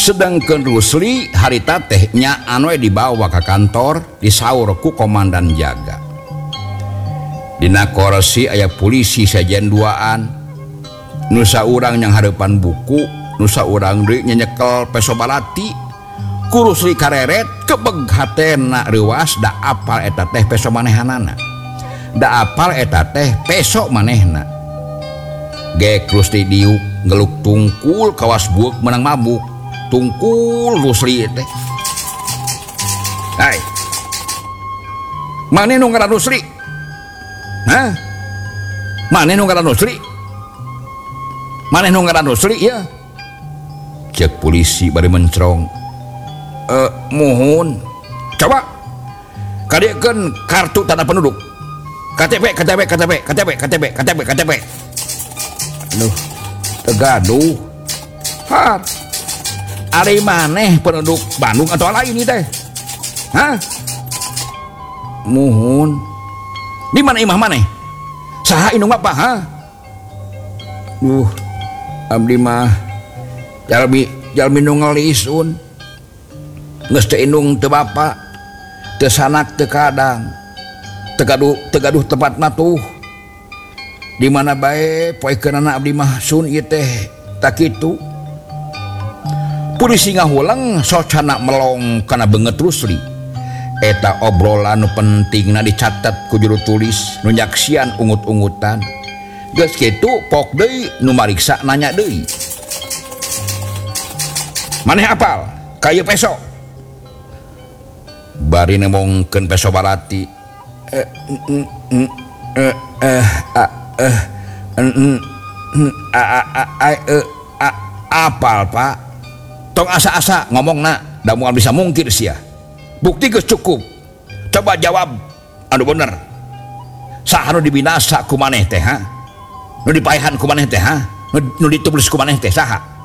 sedangkan Rusli harita tehnya anu dibawa ke kantor disaur ku komandan jaga. Dina kursi aya polisi sajen duaan, nusa urang yang harapan buku, nusa urang deui nyekel peso balati. Ku Rusli kareret kebeg hatena reuas da apal eta teh peso manehanana, da apal eta teh peso manehna. Gek Rusli diuk ngeluk tungkul kawas buuk menang mabuk. Tungkul Rusli teh. Hai. Mane nu ngaran Rusli? Hah? Mane nu ngaran Rusli? Mane nu ngaran Rusli ya? Cek polisi bari mencrong. Mohon. Coba kadiekeun kartu tanda penduduk. KTP. Aduh, tegaduh. Har. Ari maneh penduduk Bandung atau lain ini teh? Hah? Muhun. Di mana imah maneh? Saha indung apa ha? Abdi mah jalmi nu ngalisun. Geus teu indung teu bapa, teu sanak teu kadang. Tegaduh tempatna tuh. Di mana bae poekeunana abdi mah sun ieu teh tak kitu. Polisi ngahulang socana melong kana beungeut Rusli. Eta obrolan nu pentingna dicatat ku juru tulis nu nyaksian ungut-ungutan. Geus kitu pok deui nu mariksa nanya deui. Maneh apal ka ieu peso? Bari nemongkeun peso balati. Apal Pak? Tong asa-asa ngomongna da moal bisa mungkir sia. Bukti geus cukup. Coba jawab anu bener. Saha nu dibinasa ku maneh teh ha? Nu dipaehan ku maneh teh ha? Nu ditulis ku maneh teh saha?